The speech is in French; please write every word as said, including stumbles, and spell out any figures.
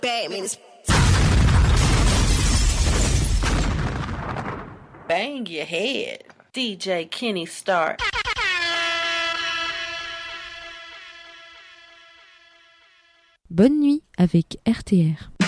Bang your head. D J Kenny Starr. Bonne nuit avec R T R.